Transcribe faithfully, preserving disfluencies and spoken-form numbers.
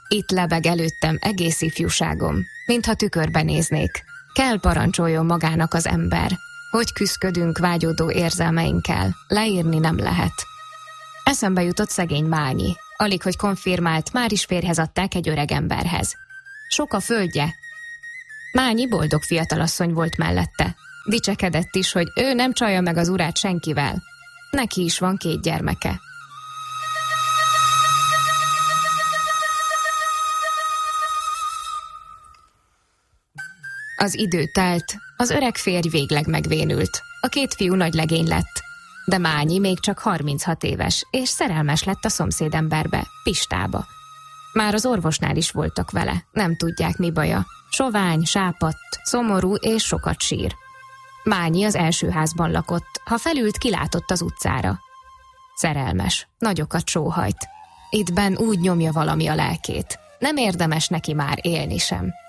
Itt lebeg előttem egész ifjúságom, mintha tükörbe néznék. Kell parancsoljon magának az ember. Hogy küszködünk vágyódó érzelmeinkkel, leírni nem lehet. Eszembe jutott szegény Mányi. Alig, hogy konfirmált, már is férjhez adták egy öreg emberhez. Sok a földje. Mányi boldog fiatalasszony volt mellette. Dicsekedett is, hogy ő nem csalja meg az urát senkivel. Neki is van két gyermeke. Az idő telt, az öreg férj végleg megvénült. A két fiú nagy legény lett. De Mányi még csak harminchat éves, és szerelmes lett a szomszédemberbe, Pistába. Már az orvosnál is voltak vele, nem tudják mi baja. Sovány, sápadt, szomorú és sokat sír. Mányi az első házban lakott, ha felült, kilátott az utcára. Szerelmes, nagyokat sóhajt. Ittben úgy nyomja valami a lelkét. Nem érdemes neki már élni sem.